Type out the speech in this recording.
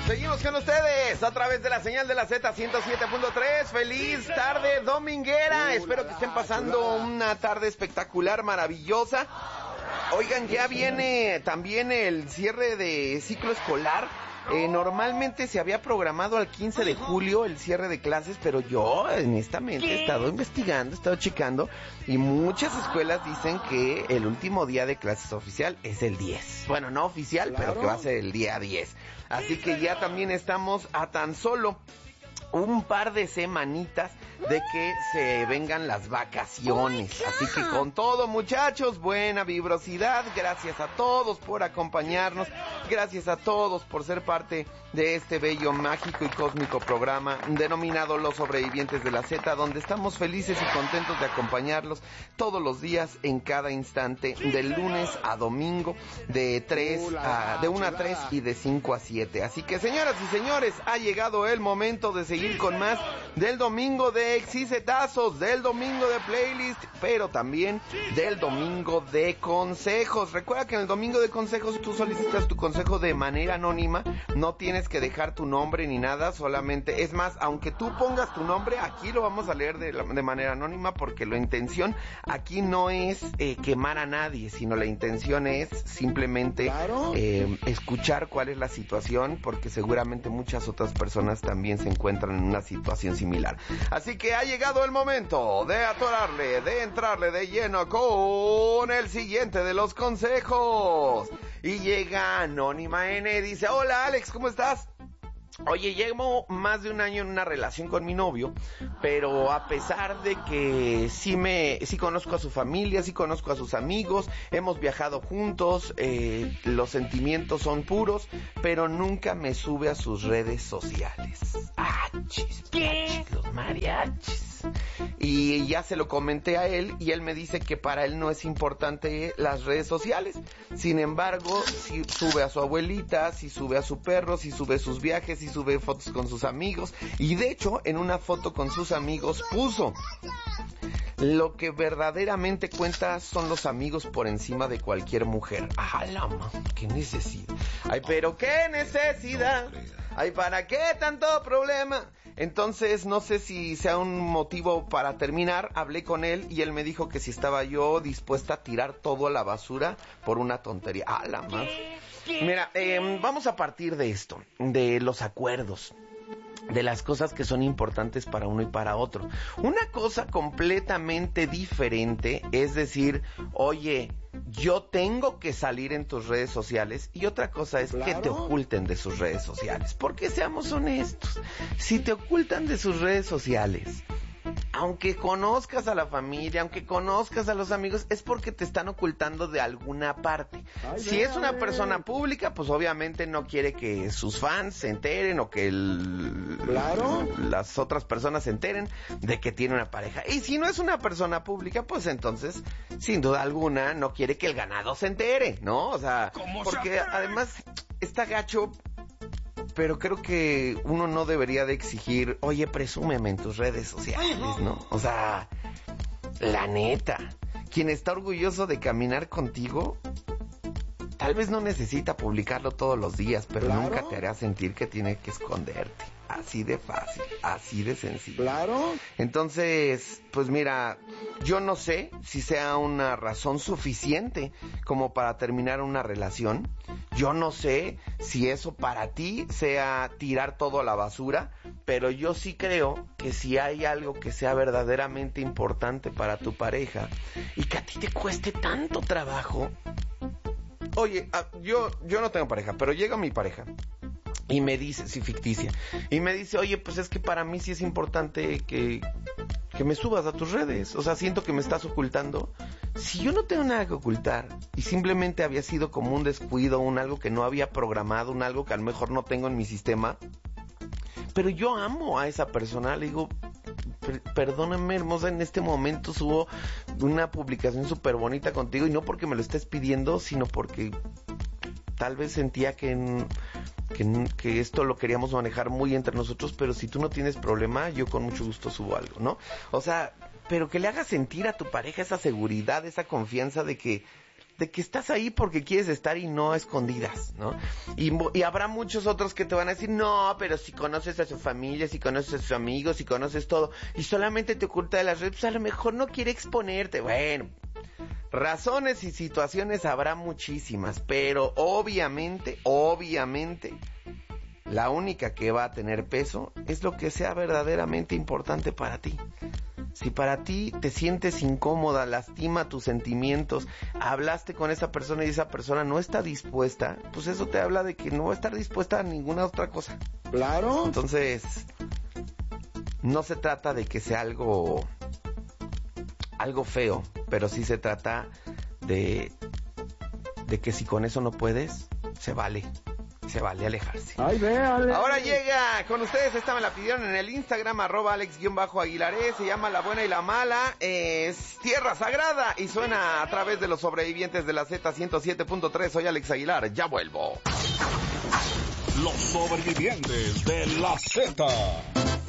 Seguimos con ustedes a través de la señal de la Z 107.3. Feliz tarde dominguera. Espero que estén pasando una tarde espectacular, maravillosa. Oigan, ya viene también el cierre de ciclo escolar. Normalmente se había programado al 15 de julio el cierre de clases, pero yo honestamente he estado investigando, he estado checando, y muchas escuelas dicen que el último día de clases oficial es el 10. Bueno, no oficial, pero que va a ser el día 10. Así que ya también estamos a tan solo un par de semanitas de que se vengan las vacaciones. Así que con todo, muchachos, buena vibrosidad. Gracias a todos por acompañarnos. Gracias a todos por ser parte de este bello, mágico y cósmico programa denominado Los Sobrevivientes de la Z, donde estamos felices y contentos de acompañarlos todos los días, en cada instante, de lunes a domingo, de 1 a 3 y de 5 a 7. Así que, señoras y señores, ha llegado el momento de seguir con más del domingo de Exicetazos, del domingo de playlist, pero también del domingo de consejos. Recuerda que en el domingo de consejos tú solicitas tu consejo de manera anónima, no tienes que dejar tu nombre ni nada, solamente, es más, aunque tú pongas tu nombre, aquí lo vamos a leer de manera anónima, porque la intención aquí no es quemar a nadie, sino la intención es simplemente escuchar cuál es la situación, porque seguramente muchas otras personas también se encuentran en una situación similar. Así que ha llegado el momento de atorarle, de entrarle de lleno con el siguiente de los consejos. Y llega Anónima N, dice: hola Alex, ¿cómo estás? Oye, llevo más de un año en una relación con mi novio, pero a pesar de que sí conozco a su familia, sí conozco a sus amigos, hemos viajado juntos, los sentimientos son puros, pero nunca me sube a sus redes sociales. ¿Qué? Los mariachis. Y ya se lo comenté a él, y él me dice que para él no es importante las redes sociales. Sin embargo, si sube a su abuelita, si sube a su perro, si sube sus viajes, si sube fotos con sus amigos. Y de hecho, en una foto con sus amigos puso: lo que verdaderamente cuenta son los amigos por encima de cualquier mujer. ¡Alama! ¡Qué necesidad! ¡Ay, pero qué necesidad! ¡Ay, para qué tanto problema! Entonces, no sé si sea un motivo para terminar. Hablé con él y él me dijo que si estaba yo dispuesta a tirar todo a la basura por una tontería. ¡Alama! Mira, vamos a partir de esto, de los acuerdos, de las cosas que son importantes para uno y para otro. Una cosa completamente diferente es decir: oye, yo tengo que salir en tus redes sociales, y otra cosa es que te oculten de sus redes sociales. Porque seamos honestos, si te ocultan de sus redes sociales, aunque conozcas a la familia, aunque conozcas a los amigos, es porque te están ocultando de alguna parte. Si es una persona pública, pues obviamente no quiere que sus fans se enteren, o que las otras personas se enteren de que tiene una pareja. Y si no es una persona pública, pues entonces, sin duda alguna, no quiere que el ganado se entere, ¿no? O sea, porque además está gacho. Pero creo que uno no debería de exigir: oye, presúmeme en tus redes sociales, ¿no? O sea, la neta, quien está orgulloso de caminar contigo, tal vez no necesita publicarlo todos los días, pero nunca te hará sentir que tiene que esconderte. Así de fácil, así de sencillo. Entonces, pues mira, yo no sé si sea una razón suficiente como para terminar una relación. Yo no sé si eso para ti sea tirar todo a la basura, pero yo sí creo que si hay algo que sea verdaderamente importante para tu pareja y que a ti te cueste tanto trabajo. Oye, yo no tengo pareja, pero llega mi pareja y me dice, sí, ficticia, y me dice: oye, pues es que para mí sí es importante que me subas a tus redes. O sea, siento que me estás ocultando. Si yo no tengo nada que ocultar y simplemente había sido como un descuido, algo que no había programado, algo que a lo mejor no tengo en mi sistema, pero yo amo a esa persona, le digo: perdóname, hermosa, en este momento subo una publicación súper bonita contigo, y no porque me lo estés pidiendo, sino porque tal vez sentía que esto lo queríamos manejar muy entre nosotros, pero si tú no tienes problema, yo con mucho gusto subo algo, ¿no? O sea, pero que le hagas sentir a tu pareja esa seguridad, esa confianza de que de que estás ahí porque quieres estar y no a escondidas, ¿no? Y habrá muchos otros que te van a decir, no, pero si conoces a su familia, si conoces a sus amigos, si conoces todo, y solamente te oculta de las redes, pues a lo mejor no quiere exponerte. Bueno, razones y situaciones habrá muchísimas, pero obviamente, la única que va a tener peso es lo que sea verdaderamente importante para ti. Si para ti te sientes incómoda, lastima tus sentimientos, hablaste con esa persona y esa persona no está dispuesta, pues eso te habla de que no va a estar dispuesta a ninguna otra cosa. Claro. Entonces, no se trata de que sea algo feo, pero sí se trata de que si con eso no puedes, se vale alejarse. Ay, véale. Ahora llega con ustedes, esta me la pidieron en el Instagram, @Alex_Aguilaré, se llama La Buena y la Mala, es Tierra Sagrada y suena a través de los sobrevivientes de la Z107.3. Soy Alex Aguilar, ya vuelvo. Los sobrevivientes de la Z.